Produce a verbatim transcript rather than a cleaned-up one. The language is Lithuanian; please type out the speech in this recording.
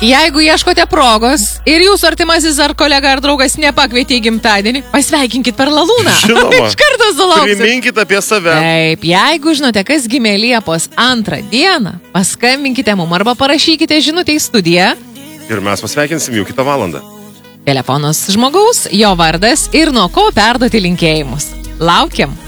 Jeigu ieškote progos ir jūsų artimasis ar kolega ar draugas nepakvietė į gimtadienį, pasveikinkit per lalūną. Žinoma. Iš karto sulauksit. Priminkit apie save. Taip, jeigu žinote, kas gimė Liepos antrą dieną, paskambinkite mum arba parašykite žinutę į studiją. Ir mes pasveikinsim jau kitą valandą. Telefonas žmogaus, jo vardas ir nuo ko perduoti linkėjimus. Laukiam.